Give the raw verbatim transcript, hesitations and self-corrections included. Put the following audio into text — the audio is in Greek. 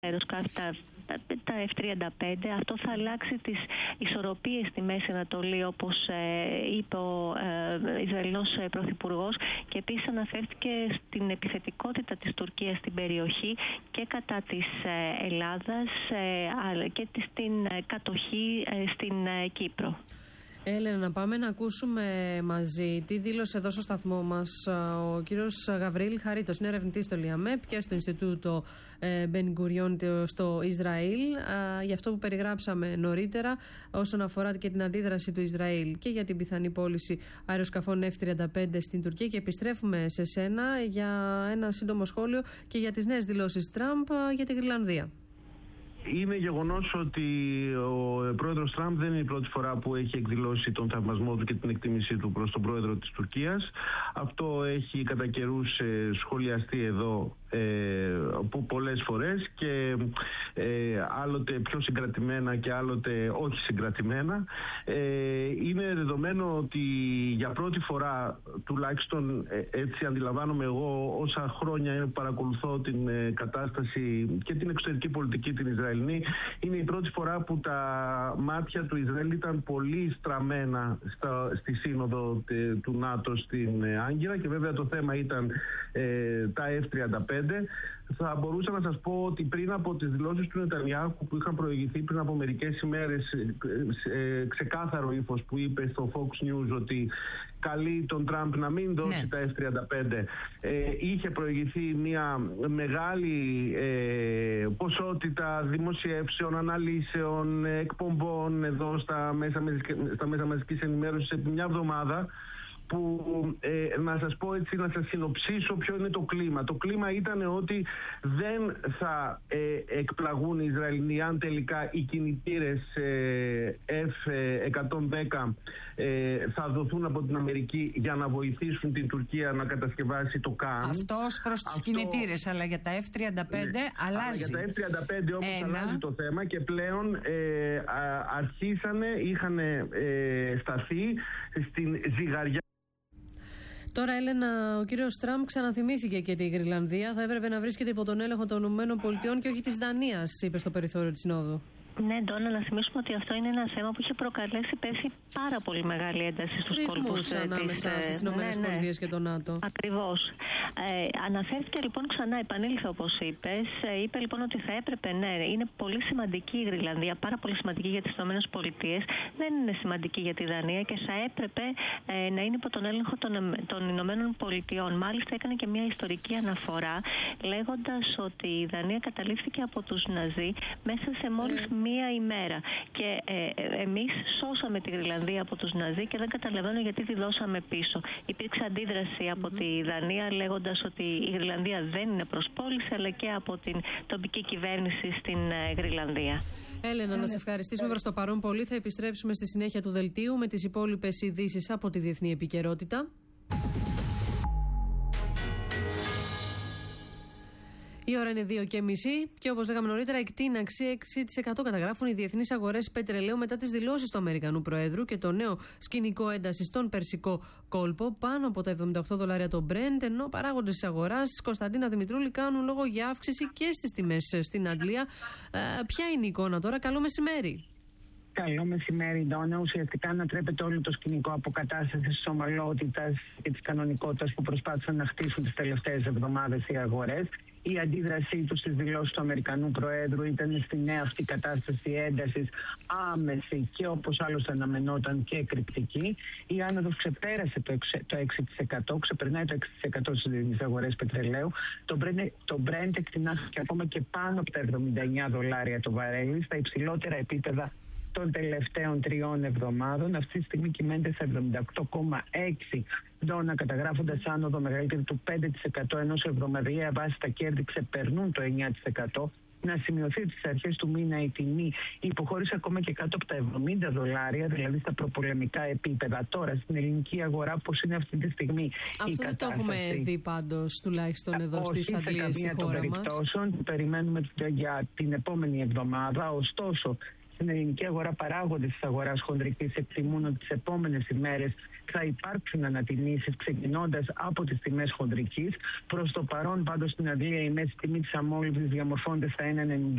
αεροσκάφη, τα, τα εφ τριάντα πέντε. Αυτό θα αλλάξει τις ισορροπίες στη Μέση Ανατολή, όπως ε, είπε ο ε, Ισραηλινός Πρωθυπουργός, και επίσης αναφέρθηκε στην επιθετικότητα της Τουρκίας στην περιοχή και κατά της ε, Ελλάδας ε, και στην ε, κατοχή ε, στην ε, Κύπρο. Έλενα, να πάμε να ακούσουμε μαζί τι δήλωσε εδώ στο σταθμό μας ο κύριος Γαβρίλ Χαρίτος, είναι ερευνητής στο ΛΙΑΜΕΠ και στο Ινστιτούτο Μπεν Γκουριόν στο Ισραήλ, για αυτό που περιγράψαμε νωρίτερα όσον αφορά και την αντίδραση του Ισραήλ και για την πιθανή πώληση αεροσκαφών εφ τριάντα πέντε στην Τουρκία. Και επιστρέφουμε σε σένα για ένα σύντομο σχόλιο και για τις νέες δηλώσεις Τραμπ για την Γροιλανδία. Είναι γεγονός ότι ο πρόεδρος Τραμπ δεν είναι η πρώτη φορά που έχει εκδηλώσει τον θαυμασμό του και την εκτίμησή του προς τον πρόεδρο της Τουρκίας. Αυτό έχει κατά καιρούς ε, σχολιαστεί εδώ ε, πολλές φορές και ε, άλλοτε πιο συγκρατημένα και άλλοτε όχι συγκρατημένα. Ε, είναι δεδομένο ότι για πρώτη φορά, τουλάχιστον ε, έτσι αντιλαμβάνομαι εγώ όσα χρόνια παρακολουθώ την ε, κατάσταση και την εξωτερική πολιτική την Ισραήλ, είναι η πρώτη φορά που τα μάτια του Ισραήλ ήταν πολύ στραμμένα στα, στη σύνοδο τε, του ΝΑΤΟ στην ε, Άγκυρα, και βέβαια το θέμα ήταν ε, τα εφ τριάντα πέντε. Θα μπορούσα να σας πω ότι πριν από τις δηλώσεις του Νετανιάχου που είχαν προηγηθεί πριν από μερικές ημέρες, ε, ξεκάθαρο ύφος που είπε στο Fox News ότι καλεί τον Τραμπ να μην δώσει ναι. τα εφ τριάντα πέντε, ε, είχε προηγηθεί μια μεγάλη ε, ποσότητα δημοσιεύσεων, αναλύσεων, εκπομπών εδώ στα μέσα, στα μέσα μαζικής ενημέρωσης επί μια εβδομάδα, που ε, να σας πω έτσι, να σας συνοψίσω ποιο είναι το κλίμα. Το κλίμα ήταν ότι δεν θα ε, εκπλαγούν οι Ισραηλινοί αν τελικά οι κινητήρες ε, εφ εκατόν δέκα ε, θα δοθούν από την Αμερική για να βοηθήσουν την Τουρκία να κατασκευάσει το ΚΑΝ. Αυτό ως προς τους Αυτό... κινητήρες, αλλά για τα εφ τριάντα πέντε ναι. αλλάζει. Αλλά για τα εφ τριάντα πέντε όμως Ένα... αλλάζει το θέμα και πλέον ε, α, αρχίσανε, είχαν ε, σταθεί στην ζυγαριά. Τώρα, Έλενα, ο κύριος Τραμπ ξαναθυμήθηκε και τη Γροιλανδία. Θα έπρεπε να βρίσκεται υπό τον έλεγχο των ΗΠΑ και όχι της Δανίας, είπε στο περιθώριο της Συνόδου. Ναι, Ντόνα, να θυμίσουμε ότι αυτό είναι ένα θέμα που είχε προκαλέσει πέρσι πάρα πολύ μεγάλη ένταση στους κόλπους της ανάμεσα στις ΗΠΑ ναι, ναι. και το ΝΑΤΟ. Ακριβώς. Ε, αναφέρθηκε λοιπόν ξανά, επανήλθε όπως είπες. Ε, είπε λοιπόν ότι θα έπρεπε, ναι, είναι πολύ σημαντική η Γροιλανδία, πάρα πολύ σημαντική για τις ΗΠΑ, δεν είναι σημαντική για τη Δανία και θα έπρεπε ε, να είναι υπό τον έλεγχο των, των ΗΠΑ. Μάλιστα έκανε και μια ιστορική αναφορά λέγοντας ότι η Δανία καταλήφθηκε από τους Ναζί μέσα σε μόλις mm. μία ημέρα. Και ε, ε, εμείς σώσαμε τη Γροιλανδία από τους Ναζί και δεν καταλαβαίνω γιατί τη δώσαμε πίσω. Υπήρξε αντίδραση από mm. τη Δανία λέγοντας ότι η Γροιλανδία δεν είναι προς πώληση, αλλά και από την τοπική κυβέρνηση στην ε, Γροιλανδία. Έλενα, να σε ευχαριστήσουμε προς το παρόν πολύ. Θα επιστρέψουμε στη συνέχεια του δελτίου με τις υπόλοιπες ειδήσεις από τη διεθνή επικαιρότητα. Η ώρα είναι δύο και μισή και όπως λέγαμε νωρίτερα, εκτείναξη έξι τοις εκατό καταγράφουν οι διεθνείς αγορές πετρελαίου μετά τις δηλώσεις του Αμερικανού Προέδρου και το νέο σκηνικό έντασης στον Περσικό κόλπο, πάνω από τα εβδομήντα οκτώ δολάρια το Brent, ενώ παράγοντες της αγοράς, Κωνσταντίνα Δημητρούλη, κάνουν λόγο για αύξηση και στις τιμές στην Αγγλία. Ε, ποια είναι η εικόνα τώρα? Καλό μεσημέρι. Καλό μεσημέρι, Ντόνα. Ουσιαστικά ανατρέπεται όλο το σκηνικό αποκατάσταση της ομαλότητας και της κανονικότητας που προσπάθησαν να χτίσουν τις τελευταίες εβδομάδες οι αγορές. Η αντίδρασή του στις δηλώσεις του Αμερικανού Προέδρου ήταν στη νέα αυτή κατάσταση έντασης άμεση και όπως άλλωστε αναμενόταν και εκρηκτική. Η άνοδος ξεπέρασε το έξι τοις εκατό, ξεπερνάει το έξι τοις εκατό στις αγορές πετρελαίου. Το Brent, το Brent εκτινάχθηκε ακόμα και πάνω από τα εβδομήντα εννιά δολάρια το βαρέλι, στα υψηλότερα επίπεδα των τελευταίων τριών εβδομάδων. Αυτή τη στιγμή κυμαίνεται σε εβδομήντα οκτώ κόμμα έξι δόνα, καταγράφοντας άνοδο μεγαλύτερη του πέντε τοις εκατό, ενώ σε εβδομαδιαία βάση τα κέρδη ξεπερνούν το εννιά τοις εκατό. Να σημειωθεί ότι στις αρχές του μήνα η τιμή υποχώρησε ακόμα και κάτω από τα εβδομήντα δολάρια, δηλαδή στα προπολεμικά επίπεδα. Τώρα στην ελληνική αγορά πώς είναι αυτή τη στιγμή αυτό η δεν κατάσταση? Το έχουμε δει πάντως, τουλάχιστον εδώ στις αντλίες στη χώρα μας. Περιμένουμε για την επόμενη εβδομάδα, ωστόσο στην ελληνική αγορά παράγοντες της αγοράς χονδρικής εκτιμούν ότι τις επόμενες ημέρες θα υπάρξουν ανατιμήσεις ξεκινώντας από τις τιμές χονδρικής. Προς το παρόν πάντως στην Αγγλία η μέση τιμή της αμόλυβδης διαμορφώνεται στα ένα κόμμα ενενήντα